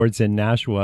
boards in Nashua,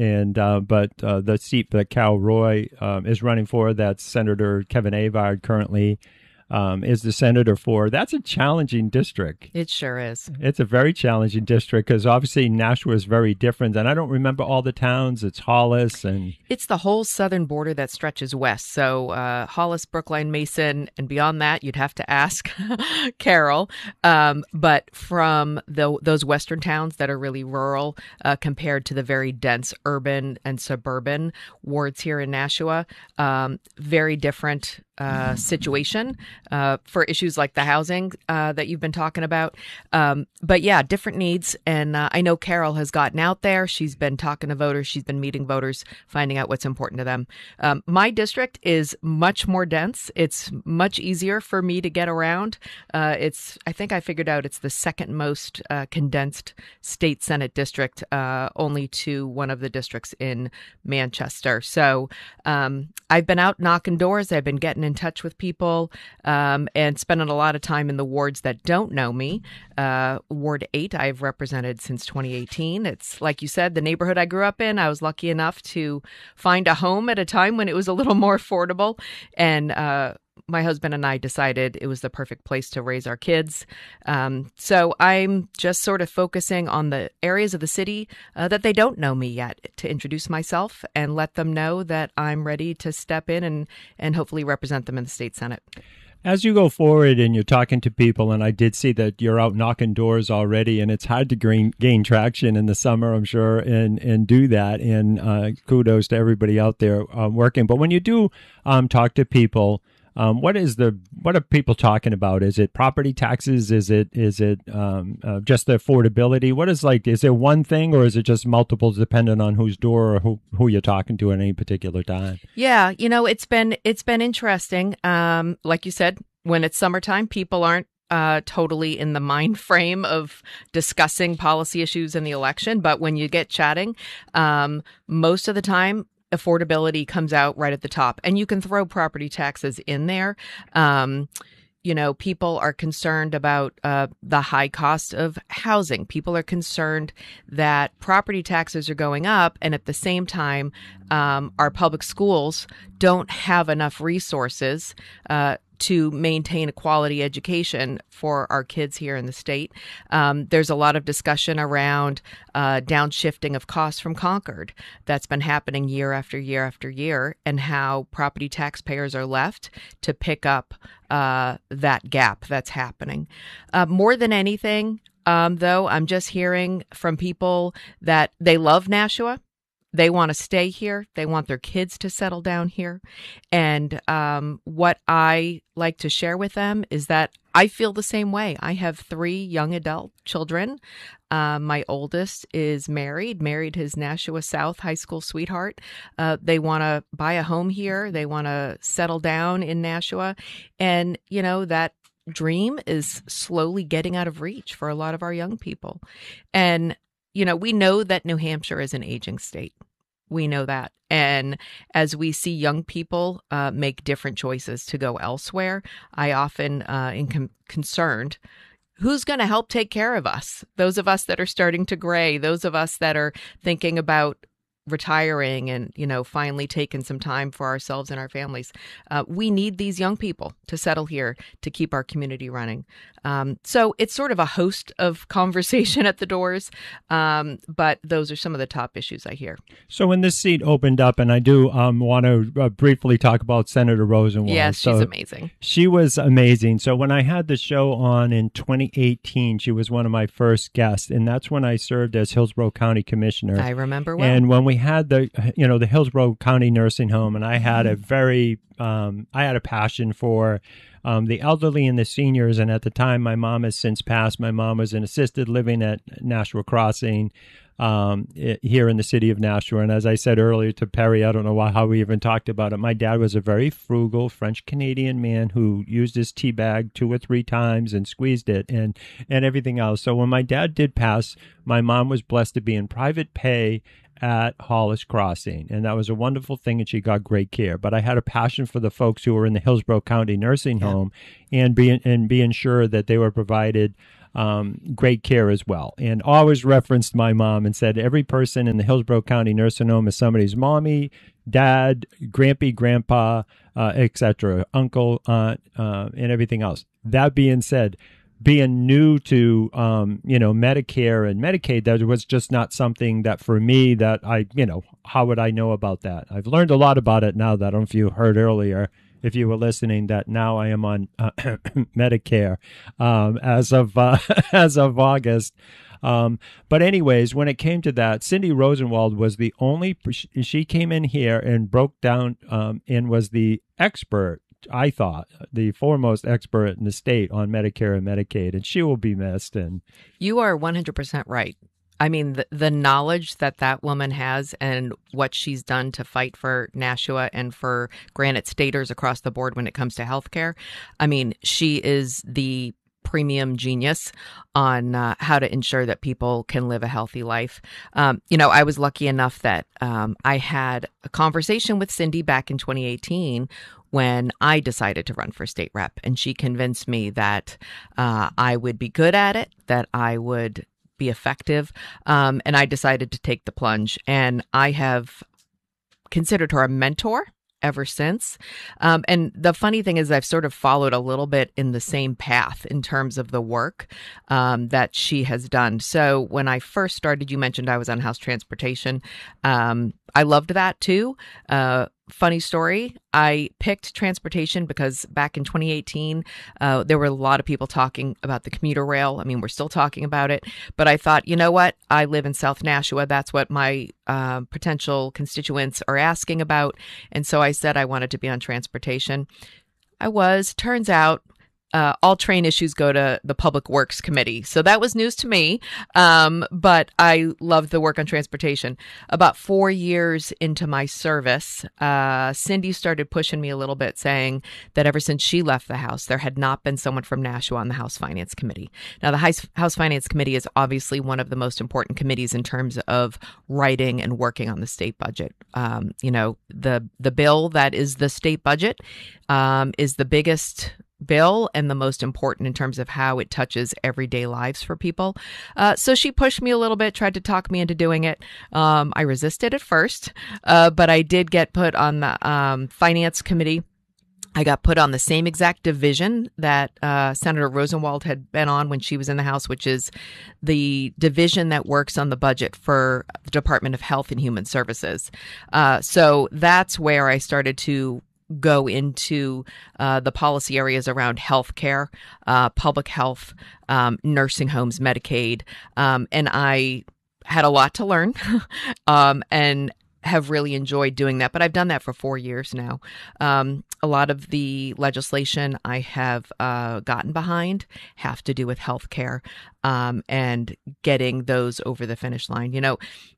but the seat that Cal Roy is running for, that's Senator Kevin Avard currently is the senator for. That's a challenging district. It sure is. It's a very challenging district because obviously Nashua is very different. And I don't remember all the towns. It's Hollis and... It's the whole southern border that stretches west. So Hollis, Brookline, Mason, and beyond that, you'd have to ask Carol. But from those western towns that are really rural compared to the very dense urban and suburban wards here in Nashua, very different situation for issues like the housing that you've been talking about. But yeah, different needs. And I know Carol has gotten out there. She's been talking to voters. She's been meeting voters, finding out what's important to them. My district is much more dense. It's much easier for me to get around. I think I figured out it's the second most condensed state Senate district, only to one of the districts in Manchester. So I've been out knocking doors. I've been getting in touch with people and spending a lot of time in the wards that don't know me. Ward 8 I've represented since 2018. It's, like you said, the neighborhood I grew up in. I was lucky enough to find a home at a time when it was a little more affordable. And my husband and I decided it was the perfect place to raise our kids. So I'm just sort of focusing on the areas of the city that they don't know me yet, to introduce myself and let them know that I'm ready to step in and hopefully represent them in the state Senate. As you go forward and you're talking to people, and I did see that you're out knocking doors already, and it's hard to gain traction in the summer, I'm sure, and do that. And kudos to everybody out there working. But when you do talk to people, what are people talking about? Is it property taxes? Is it just the affordability? What is there one thing, or is it just multiples depending on whose door or who you're talking to at any particular time? Yeah, it's been interesting. Like you said, when it's summertime, people aren't totally in the mind frame of discussing policy issues in the election. But when you get chatting, most of the time, affordability comes out right at the top, and you can throw property taxes in there. People are concerned about the high cost of housing. People are concerned that property taxes are going up, and at the same time, our public schools don't have enough resources to maintain a quality education for our kids here in the state. There's a lot of discussion around downshifting of costs from Concord that's been happening year after year after year, and how property taxpayers are left to pick up that gap that's happening. More than anything, though, I'm just hearing from people that they love Nashua. They want to stay here. They want their kids to settle down here. And what I like to share with them is that I feel the same way. I have 3 young adult children. My oldest is married his Nashua South high school sweetheart. They want to buy a home here. They want to settle down in Nashua. And, that dream is slowly getting out of reach for a lot of our young people. And we know that New Hampshire is an aging state. We know that. And as we see young people make different choices to go elsewhere, I often am concerned, who's going to help take care of us? Those of us that are starting to gray, those of us that are thinking about retiring and, finally taking some time for ourselves and our families. We need these young people to settle here to keep our community running. So it's sort of a host of conversation at the doors, but those are some of the top issues I hear. So when this seat opened up, and I do want to briefly talk about Senator Rosenwald. Yes, she's amazing. She was amazing. So when I had the show on in 2018, she was one of my first guests, and that's when I served as Hillsborough County Commissioner. I remember well. And when we had the Hillsborough County Nursing Home, and I had I had a passion for the elderly and the seniors. And at the time, my mom has since passed. My mom was in assisted living at Nashua Crossing here in the city of Nashua. And as I said earlier to Perry, I don't know how we even talked about it. My dad was a very frugal French-Canadian man who used his tea bag 2 or 3 times and squeezed it and everything else. So when my dad did pass, my mom was blessed to be in private pay at Hollis Crossing, and that was a wonderful thing, and she got great care. But I had a passion for the folks who were in the Hillsborough County Nursing Home and being sure that they were provided great care as well. And always referenced my mom and said every person in the Hillsborough County nursing home is somebody's mommy, dad, grampy, grandpa, etc., uncle, aunt, and everything else. That being said, being new to Medicare and Medicaid, that was just not something that for me that how would I know about that? I've learned a lot about it now. That I don't know if you heard earlier, if you were listening, that now I am on Medicare as of as of August. But anyways, when it came to that, Cindy Rosenwald was the only. She came in here and broke down and was the expert. I thought the foremost expert in the state on Medicare and Medicaid, and she will be missed. And you are 100% right. I mean, the knowledge that woman has and what she's done to fight for Nashua and for Granite Staters across the board when it comes to healthcare. I mean, she is the premium genius on how to ensure that people can live a healthy life. I was lucky enough that I had a conversation with Cindy back in 2018 when I decided to run for state rep, and she convinced me that I would be good at it, that I would be effective, and I decided to take the plunge. And I have considered her a mentor ever since. And the funny thing is I've sort of followed a little bit in the same path in terms of the work that she has done. So when I first started, you mentioned I was on House Transportation. I loved that too. Funny story, I picked transportation because back in 2018, there were a lot of people talking about the commuter rail. I mean, we're still talking about it, but I thought, you know what? I live in South Nashua. That's what my potential constituents are asking about. And so I said I wanted to be on transportation. Turns out, all train issues go to the Public Works Committee. So that was news to me, but I loved the work on transportation. About 4 years into my service, Cindy started pushing me a little bit, saying that ever since she left the House, there had not been someone from Nashua on the House Finance Committee. Now, the House Finance Committee is obviously one of the most important committees in terms of writing and working on the state budget. The bill that is the state budget is the biggest bill and the most important in terms of how it touches everyday lives for people. So she pushed me a little bit, tried to talk me into doing it. I resisted at first, but I did get put on the Finance Committee. I got put on the same exact division that Senator Rosenwald had been on when she was in the House, which is the division that works on the budget for the Department of Health and Human Services. So that's where I started to go into the policy areas around healthcare, public health, nursing homes, Medicaid. And I had a lot to learn and have really enjoyed doing that. But I've done that for 4 years now. A lot of the legislation I have gotten behind have to do with healthcare and getting those over the finish line. The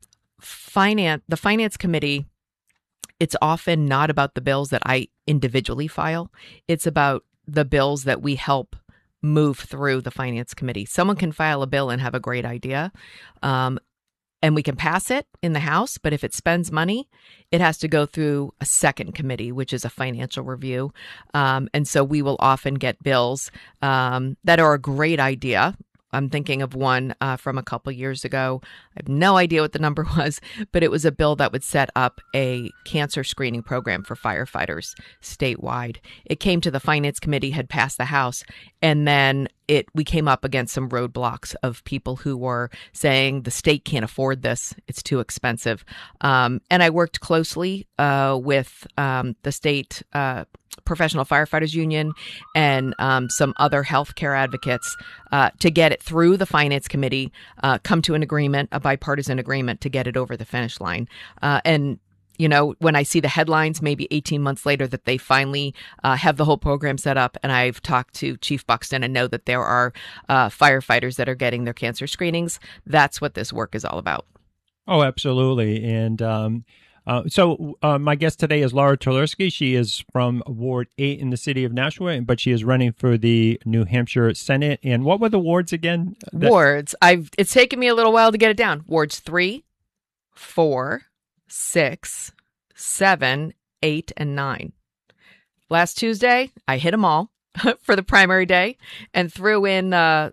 Finance Committee, it's often not about the bills that I individually file. It's about the bills that we help move through the Finance Committee. Someone can file a bill and have a great idea, and we can pass it in the House, but if it spends money, it has to go through a second committee, which is a financial review. And so we will often get bills that are a great idea. I'm thinking of one from a couple years ago. I have no idea what the number was, but it was a bill that would set up a cancer screening program for firefighters statewide. It came to the Finance Committee, had passed the House, and then we came up against some roadblocks of people who were saying the state can't afford this. It's too expensive. And I worked closely with the state Professional Firefighters Union and some other healthcare advocates to get it through the Finance Committee, come to an agreement, a bipartisan agreement to get it over the finish line. And when I see the headlines, maybe 18 months later, that they finally have the whole program set up, and I've talked to Chief Buxton and know that there are firefighters that are getting their cancer screenings, that's what this work is all about. Oh, absolutely. And so my guest today is Laura Terlerski. She is from Ward 8 in the city of Nashua, but she is running for the New Hampshire Senate. And what were the wards again? Wards. It's taken me a little while to get it down. Wards 3, 4, 6, 7, 8, and 9. Last Tuesday, I hit them all. for the primary day and threw in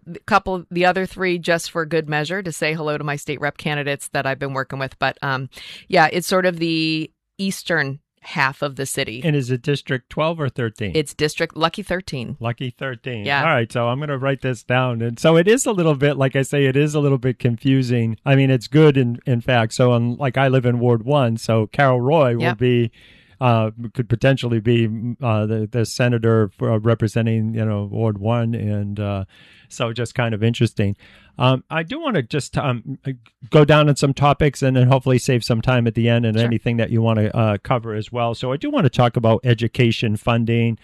the other three just for good measure to say hello to my state rep candidates that I've been working with. But yeah, it's sort of the eastern half of the city. And is it District 12 or 13? It's District Lucky 13. Lucky 13. Yeah. All right. So I'm going to write this down. And so it is a little bit, like I say, it is a little bit confusing. I mean, it's good in fact. So like I live in Ward 1, so Carol Roy will be could potentially be the senator for, representing, Ward 1. And so just kind of interesting. I do want to just go down on some topics and then hopefully save some time at the end and anything that you want to cover as well. So I do want to talk about education funding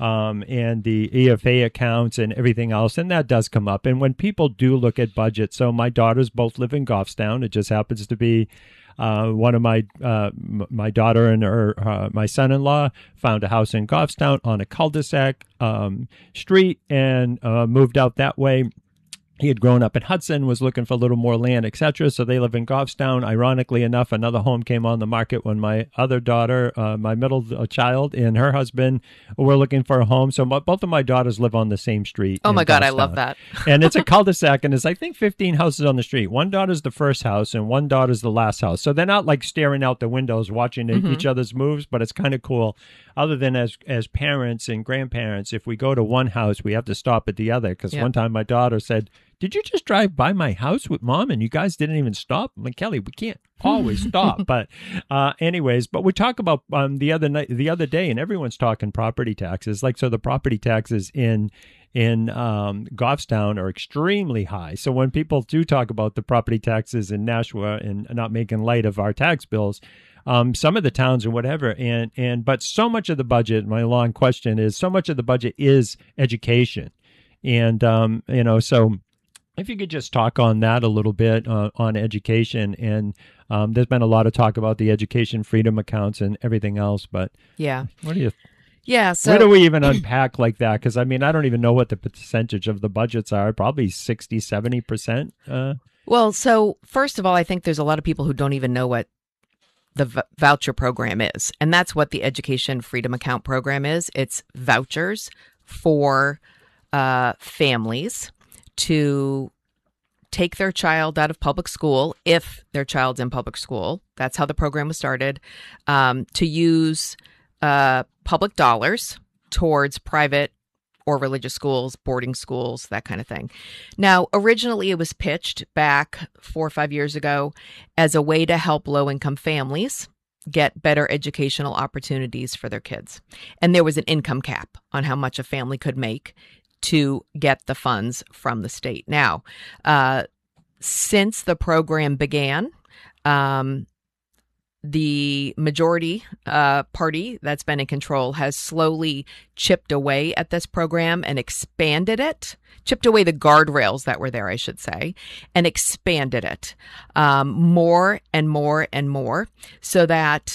and the EFA accounts and everything else. And that does come up. And when people do look at budgets, so my daughters both live in Goffstown. It just happens to be one of my daughter and my son-in-law found a house in Goffstown on a cul-de-sac street and moved out that way. He had grown up in Hudson, was looking for a little more land, etc. So they live in Goffstown. Ironically enough, another home came on the market when my other daughter, my middle child, and her husband were looking for a home. So both of my daughters live on the same street. Oh my God, I love that. And it's a cul-de-sac, and there's, I think, 15 houses on the street. One daughter's the first house, and one daughter's the last house. So they're not like staring out the windows watching each other's moves, but it's kind of cool. Other than as parents and grandparents, if we go to one house, we have to stop at the other. Because one time my daughter said, "Did you just drive by my house with Mom and you guys didn't even stop?" I'm like, "Kelly, we can't always stop." But anyways, but we talk about the other day, and everyone's talking property taxes. Like, so the property taxes in Goffstown are extremely high. So when people do talk about the property taxes in Nashua and not making light of our tax bills, some of the towns or whatever, but so much of the budget, my long question is, so much of the budget is education. And, so if you could just talk on that a little bit on education. And there's been a lot of talk about the education freedom accounts and everything else. But what do you so where do we even unpack like that? Because, I mean, I don't even know what the percentage of the budgets are, probably 60, 70%. Well, so first of all, I think there's a lot of people who don't even know what the voucher program is. And that's what the Education Freedom Account program is. It's vouchers for families to take their child out of public school if their child's in public school. That's how the program was started. To use public dollars towards private or religious schools, boarding schools, that kind of thing. Now, originally it was pitched back 4 or 5 years ago as a way to help low-income families get better educational opportunities for their kids. And there was an income cap on how much a family could make to get the funds from the state. Now, since the program began, the majority party that's been in control has slowly chipped away at this program and expanded it, chipped away the guardrails that were there, I should say, and expanded it more and more and more, so that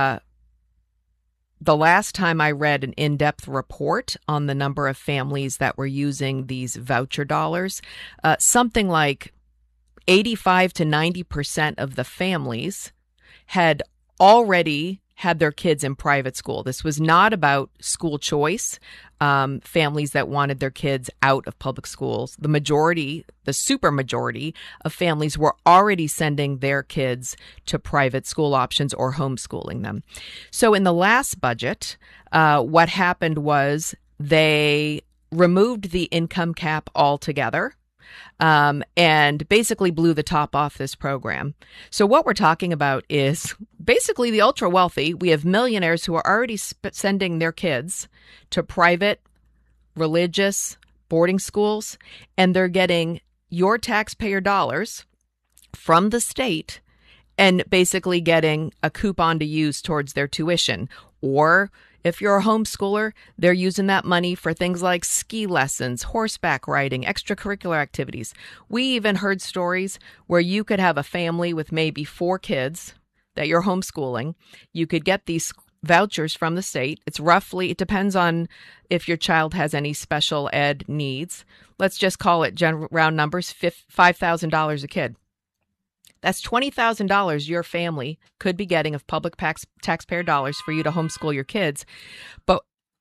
the last time I read an in-depth report on the number of families that were using these voucher dollars, something like 85 to 90% of the families had already had their kids in private school. This was not about school choice, families that wanted their kids out of public schools. The majority, the super majority of families were already sending their kids to private school options or homeschooling them. So in the last budget, what happened was they removed the income cap altogether. And basically blew the top off this program. So what we're talking about is basically the ultra wealthy. We have millionaires who are already sending their kids to private, religious boarding schools, and they're getting your taxpayer dollars from the state and basically getting a coupon to use towards their tuition. Or if you're a homeschooler, they're using that money for things like ski lessons, horseback riding, extracurricular activities. We even heard stories where you could have a family with maybe 4 kids that you're homeschooling. You could get these vouchers from the state. It depends on if your child has any special ed needs. Let's just call it round numbers, $5,000 a kid. That's $20,000 your family could be getting of public taxpayer dollars for you to homeschool your kids. But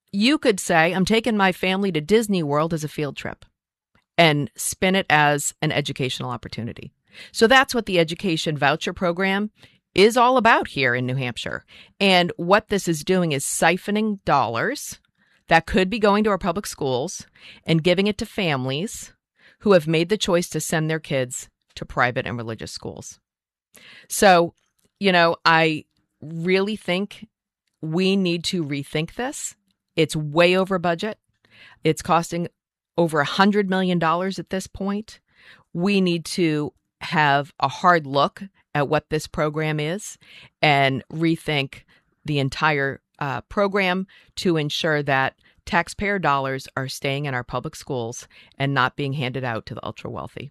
you could say, I'm taking my family to Disney World as a field trip and spin it as an educational opportunity. So that's what the education voucher program is all about here in New Hampshire. And what this is doing is siphoning dollars that could be going to our public schools and giving it to families who have made the choice to send their kids to private and religious schools. So, I really think we need to rethink this. It's way over budget. It's costing over $100 million at this point. We need to have a hard look at what this program is and rethink the entire program to ensure that taxpayer dollars are staying in our public schools and not being handed out to the ultra wealthy.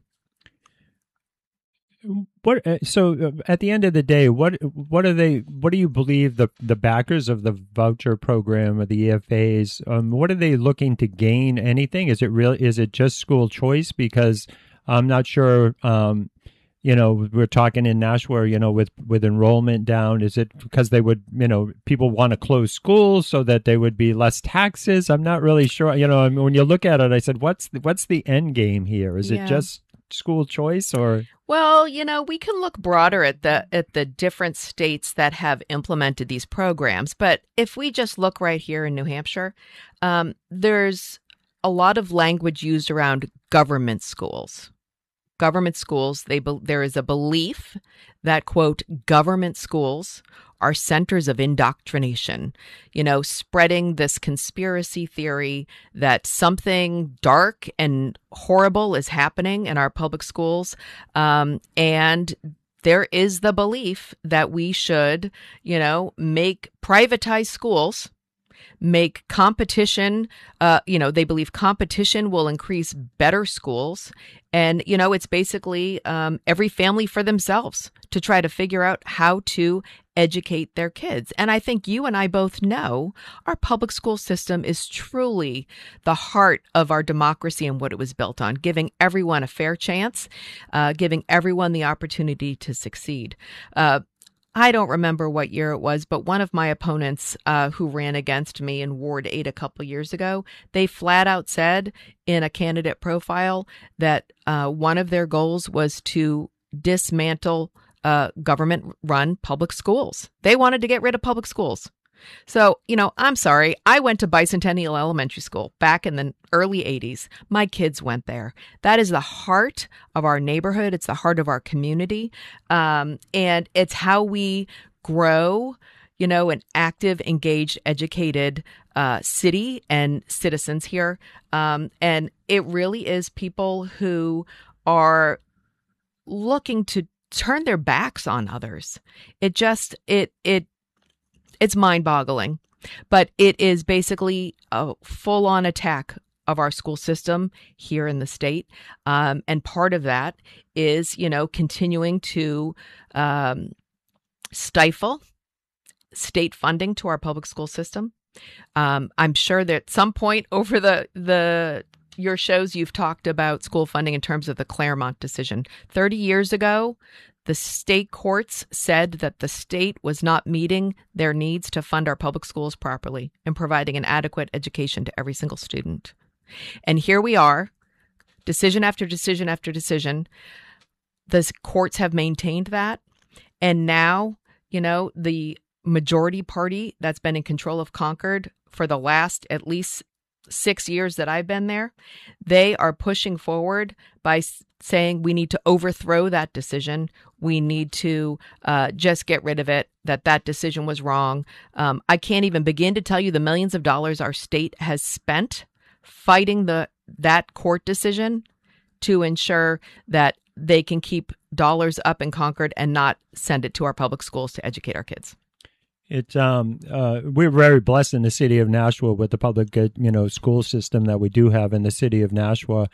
So at the end of the day, what do you believe the backers of the voucher program or the EFAs, what are they looking to gain? Anything? Is it just school choice? Because I'm not sure, we're talking in Nashua, with enrollment down. Is it because they would, people want to close schools so that there would be less taxes? I'm not really sure. When you look at it, I said, what's the end game here? Is it just school choice or? Well, we can look broader at the different states that have implemented these programs. But if we just look right here in New Hampshire, there's a lot of language used around government schools. Government schools, there is a belief that, quote, government schools are centers of indoctrination, spreading this conspiracy theory that something dark and horrible is happening in our public schools. And there is the belief that we should, make privatized schools, make competition, they believe competition will increase better schools. And, it's basically every family for themselves to try to figure out how to educate their kids. And I think you and I both know our public school system is truly the heart of our democracy and what it was built on, giving everyone a fair chance, giving everyone the opportunity to succeed. I don't remember what year it was, but one of my opponents who ran against me in Ward 8 a couple years ago, they flat out said in a candidate profile that one of their goals was to dismantle government-run public schools. They wanted to get rid of public schools. So, I'm sorry. I went to Bicentennial Elementary School back in the early 80s. My kids went there. That is the heart of our neighborhood. It's the heart of our community. And it's how we grow, an active, engaged, educated city and citizens here. And it really is people who are looking to turn their backs on others. It's mind-boggling, but it is basically a full-on attack of our school system here in the state. And part of that is, continuing to stifle state funding to our public school system. I'm sure that at some point over your shows, you've talked about school funding in terms of the Claremont decision. 30 years ago, the state courts said that the state was not meeting their needs to fund our public schools properly and providing an adequate education to every single student. And here we are, decision after decision after decision. The courts have maintained that. And now, the majority party that's been in control of Concord for the last at least 6 years that I've been there, they are pushing forward by saying we need to overthrow that decision. We need to just get rid of it, that decision was wrong. I can't even begin to tell you the millions of dollars our state has spent fighting that court decision to ensure that they can keep dollars up in Concord and not send it to our public schools to educate our kids. It's we're very blessed in the city of Nashua with the public school system that we do have in the city of Nashua.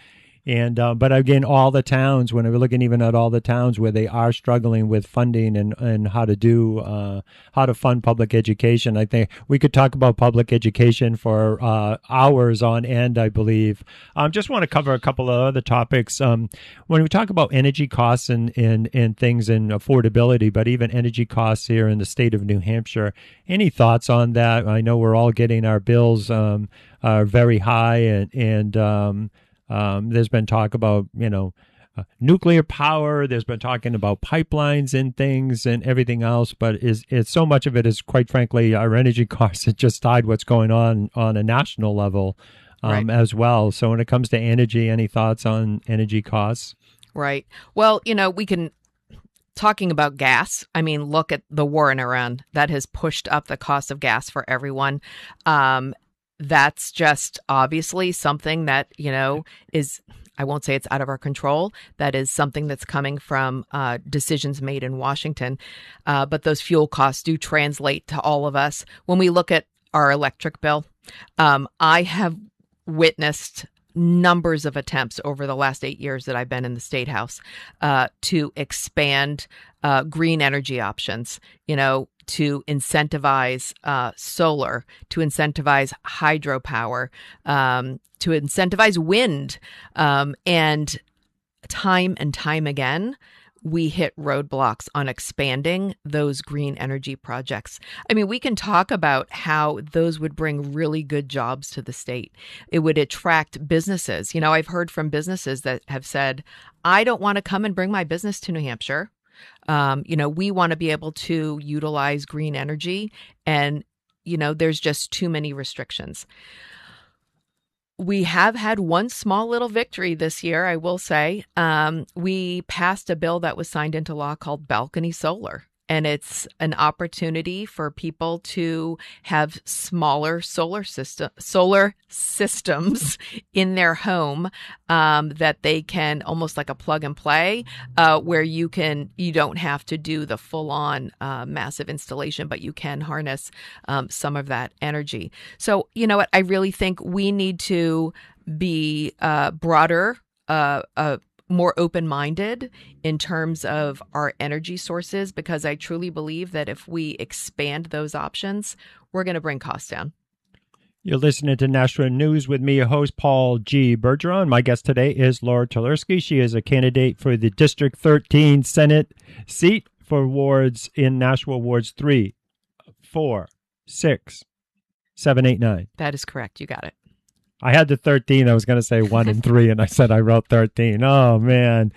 But again, all the towns, when we're looking even at all the towns where they are struggling with funding and how to fund public education, I think we could talk about public education for hours on end, I believe. Just want to cover a couple of other topics. When we talk about energy costs and things and affordability, but even energy costs here in the state of New Hampshire, any thoughts on that? I know we're all getting our bills are very high, and there's been talk about, nuclear power. There's been talking about pipelines and things and everything else, but it's so much of it is, quite frankly, our energy costs that just tied what's going on a national level Right. as well. So when it comes to energy, any thoughts on energy costs? Right. Well, we can, talking about gas, I mean, look at the war in Iran. That has pushed up the cost of gas for everyone. That's just obviously something that, is, I won't say it's out of our control. That is something that's coming from decisions made in Washington. But those fuel costs do translate to all of us. When we look at our electric bill, I have witnessed numbers of attempts over the last 8 years that I've been in the State House to expand green energy options, to incentivize solar, to incentivize hydropower, to incentivize wind. And time again, we hit roadblocks on expanding those green energy projects. I mean, we can talk about how those would bring really good jobs to the state. It would attract businesses. I've heard from businesses that have said, I don't want to come and bring my business to New Hampshire. We want to be able to utilize green energy, and, there's just too many restrictions. We have had one small little victory this year, I will say. We passed a bill that was signed into law called Balcony Solar. And it's an opportunity for people to have smaller solar systems in their home that they can, almost like a plug and play, where you don't have to do the full on massive installation, but you can harness some of that energy. So, you know what? I really think we need to be broader, more open-minded in terms of our energy sources, because I truly believe that if we expand those options, we're going to bring costs down. You're listening to Nashua News with me, your host, Paul G. Bergeron. My guest today is Laura Tulerski. She is a candidate for the District 13 Senate seat for wards in Nashua, wards 3, 4, 6, 7, 8, 9. That is correct. You got it. I had the 13. I was going to say 1 and 3, and I said I wrote 13. Oh, man.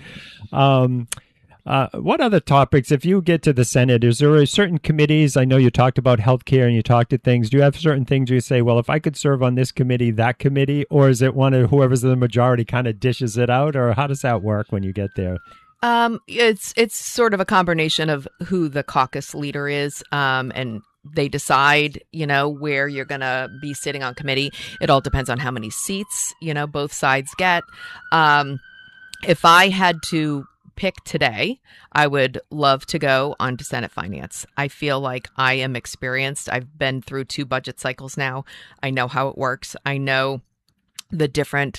What other topics, if you get to the Senate, is there certain committees? I know you talked about healthcare and you talked to things. Do you have certain things where you say, well, if I could serve on this committee, that committee, or is it one of whoever's the majority kind of dishes it out, or how does that work when you get there? It's sort of a combination of who the caucus leader is, and they decide, where you're going to be sitting on committee. It all depends on how many seats, both sides get. If I had to pick today, I would love to go on to Senate Finance. I feel like I am experienced. I've been through 2 budget cycles now. I know how it works. I know the different,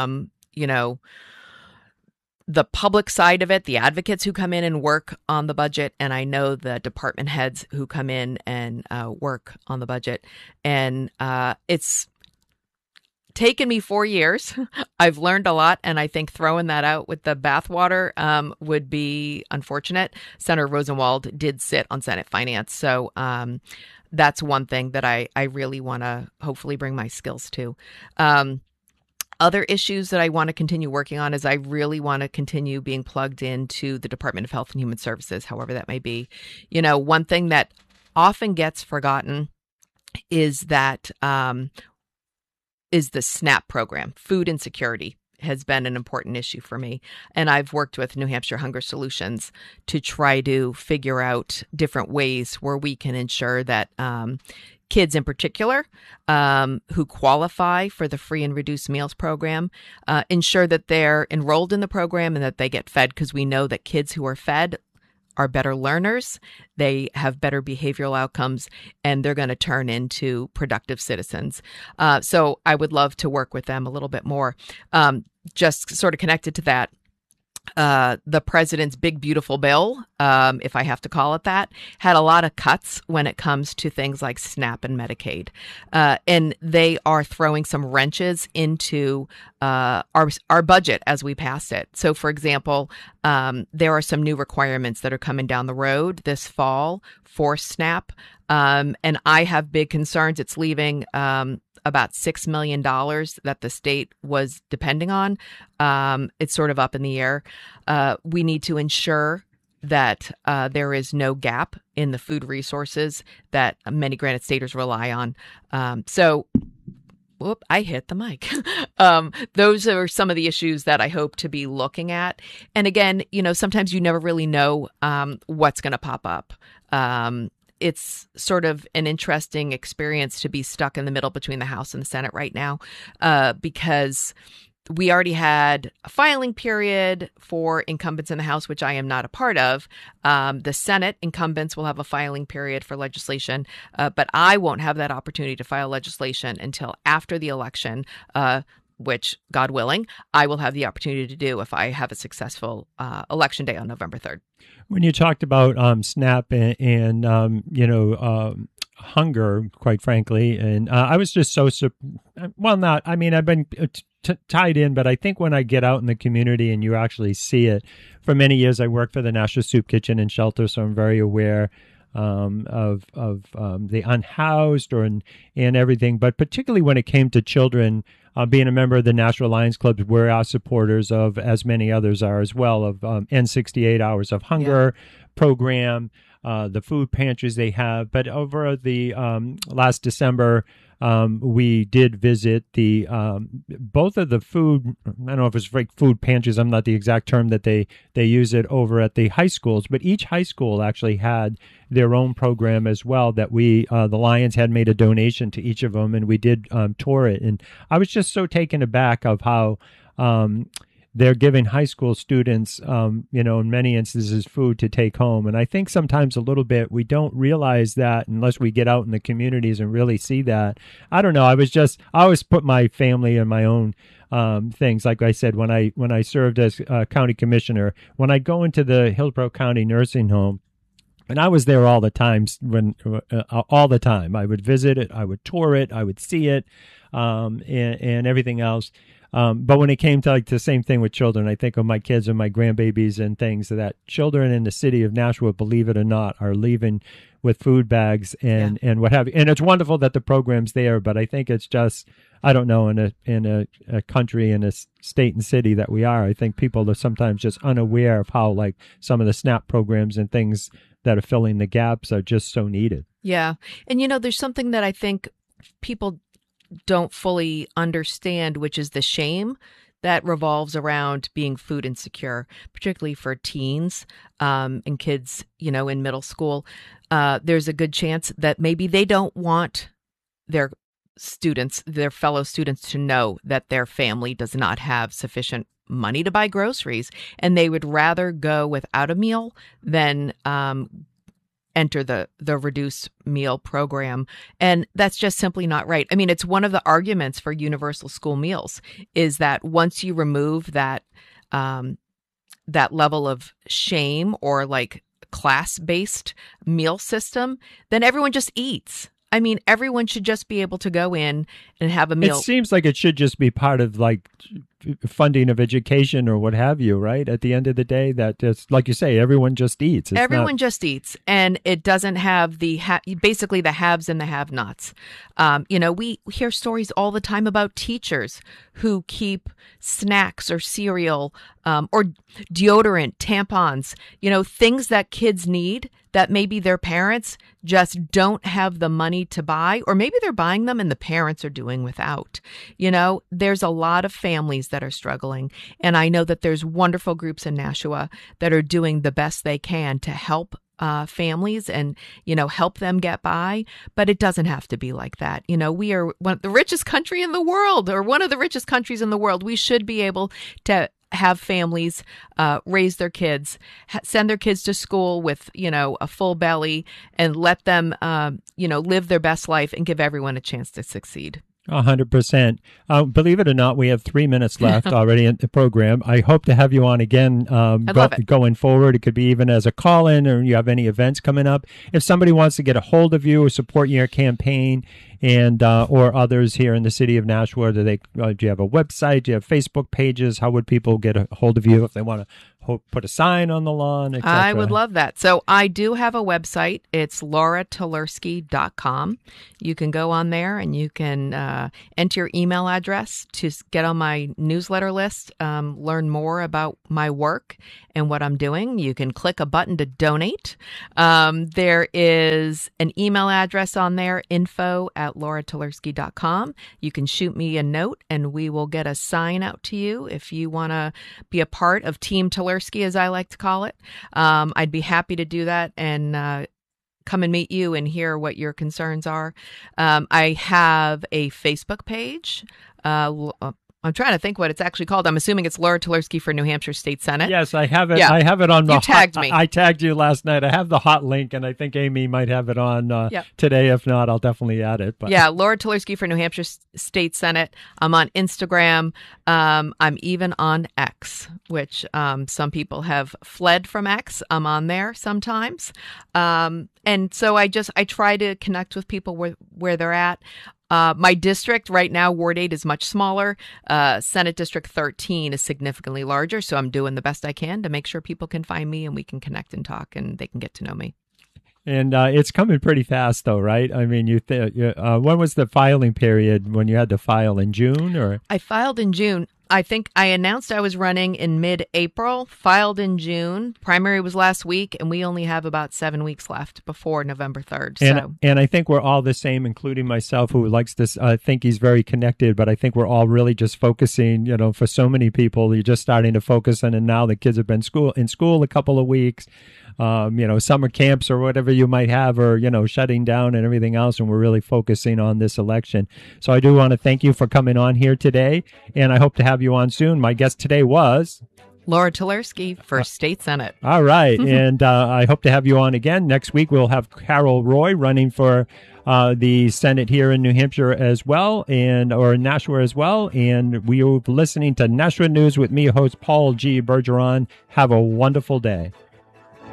the public side of it, the advocates who come in and work on the budget, and I know the department heads who come in and work on the budget. And it's taken me 4 years. I've learned a lot, and I think throwing that out with the bathwater would be unfortunate. Senator Rosenwald did sit on Senate Finance, so that's one thing that I really want to hopefully bring my skills to. Other issues that I want to continue working on is I really want to continue being plugged into the Department of Health and Human Services, however that may be. One thing that often gets forgotten is that is the SNAP program. Food insecurity has been an important issue for me. And I've worked with New Hampshire Hunger Solutions to try to figure out different ways where we can ensure that kids in particular who qualify for the free and reduced meals program, ensure that they're enrolled in the program and that they get fed, because we know that kids who are fed are better learners, they have better behavioral outcomes, and they're going to turn into productive citizens. So I would love to work with them a little bit more. Just sort of connected to that, the president's big, beautiful bill, if I have to call it that, had a lot of cuts when it comes to things like SNAP and Medicaid. And they are throwing some wrenches into our budget as we pass it. So, for example, there are some new requirements that are coming down the road this fall for SNAP. And I have big concerns. It's leaving about $6 million that the state was depending on. It's sort of up in the air. We need to ensure that there is no gap in the food resources that many Granite Staters rely on. Whoop, I hit the mic. Those are some of the issues that I hope to be looking at. And again, sometimes you never really know what's going to pop up. It's sort of an interesting experience to be stuck in the middle between the House and the Senate right now, because we already had a filing period for incumbents in the House, which I am not a part of. The Senate incumbents will have a filing period for legislation, but I won't have that opportunity to file legislation until after the election, which, God willing, I will have the opportunity to do if I have a successful election day on November 3rd. When you talked about SNAP and hunger, quite frankly, and I was just I've been tied in, but I think when I get out in the community and you actually see it, for many years I worked for the National Soup Kitchen and Shelter, so I'm very aware of the unhoused and everything, but particularly when it came to children. Being a member of the National Lions Club, we're our supporters of, as many others are as well, of End 68 Hours of Hunger program, the food pantries they have. But over the last December, we did visit the both of the food. I don't know if it's like food pantries. I'm not the exact term that they use it over at the high schools, but each high school actually had their own program as well. That we the Lions had made a donation to each of them, and we did tour it. And I was just so taken aback of how they're giving high school students, in many instances, food to take home. And I think sometimes a little bit we don't realize that unless we get out in the communities and really see that. I don't know. I always put my family and my own things. Like I said, when I served as county commissioner, when I go into the Hillsborough County Nursing Home, and I was there all the time. All the time, I would visit it, I would tour it, I would see it, and everything else. But when it came to like the same thing with children, I think of my kids and my grandbabies and things that children in the city of Nashua, believe it or not, are leaving with food bags and what have you. And it's wonderful that the program's there, but I think it's just, I don't know, in a country, in a state and city that we are, I think people are sometimes just unaware of how like some of the SNAP programs and things that are filling the gaps are just so needed. Yeah. And, there's something that I think people don't fully understand, which is the shame that revolves around being food insecure, particularly for teens and kids, in middle school. There's a good chance that maybe they don't want their fellow students to know that their family does not have sufficient money to buy groceries, and they would rather go without a meal than enter the reduced meal program. And that's just simply not right. I mean, it's one of the arguments for universal school meals is that once you remove that level of shame or like class-based meal system, then everyone just eats. I mean, everyone should just be able to go in and have a meal. It seems like it should just be part of like funding of education or what have you, right? At the end of the day, that just, like you say, everyone just eats. Everyone just eats, and it doesn't have basically the haves and the have-nots. We hear stories all the time about teachers who keep snacks or cereal or deodorant, tampons, things that kids need that maybe their parents just don't have the money to buy, or maybe they're buying them and the parents are doing without. There's a lot of families that are struggling. And I know that there's wonderful groups in Nashua that are doing the best they can to help families and, help them get by. But it doesn't have to be like that. We are the richest country in the world, or one of the richest countries in the world. We should be able to have families raise their kids, send their kids to school with, a full belly, and let them, live their best life and give everyone a chance to succeed. 100%. Believe it or not, we have 3 minutes left already in the program. I hope to have you on again going forward. It could be even as a call-in, or you have any events coming up. If somebody wants to get a hold of you or support your campaign, and or others here in the city of Nashua, do you have a website? Do you have Facebook pages? How would people get a hold of you if they want to put a sign on the lawn, etc.? I would love that. So I do have a website. It's lauratulurski.com. You can go on there and you can enter your email address to get on my newsletter list, learn more about my work and what I'm doing. You can click a button to donate. There is an email address on there, info@lauratulurski.com. You can shoot me a note and we will get a sign out to you if you want to be a part of Team Tulurski, as I like to call it. I'd be happy to do that and come and meet you and hear what your concerns are. I have a Facebook page. I'm trying to think what it's actually called. I'm assuming it's Laura Tulurski for New Hampshire State Senate. Yes, I have it. Yeah. I have it on the You tagged me. I tagged you last night. I have the hot link, and I think Amy might have it on today. If not, I'll definitely add it. But. Yeah, Laura Tulurski for New Hampshire State Senate. I'm on Instagram. I'm even on X, which some people have fled from X. I'm on there sometimes. And so I try to connect with people where they're at. My district right now, Ward 8 is much smaller. Senate District 13 is significantly larger. So I'm doing the best I can to make sure people can find me and we can connect and talk and they can get to know me. And it's coming pretty fast, though, right? I mean, when was the filing period when you had to file in June? Or I filed in June. I think I announced I was running in mid-April, filed in June. Primary was last week, and we only have about 7 weeks left before November 3rd. And I think we're all the same, including myself, who likes this. I think he's very connected, but I think we're all really just focusing, for so many people, you're just starting to focus on, and now the kids have been in school a couple of weeks. Summer camps or whatever you might have are, shutting down and everything else. And we're really focusing on this election. So I do want to thank you for coming on here today. And I hope to have you on soon. My guest today was Laura Tulurski for State Senate. All right. And I hope to have you on again. Next week, we'll have Carol Roy running for the Senate here in New Hampshire as well, or Nashua as well. And we are listening to Nashua News with me, host Paul G. Bergeron. Have a wonderful day.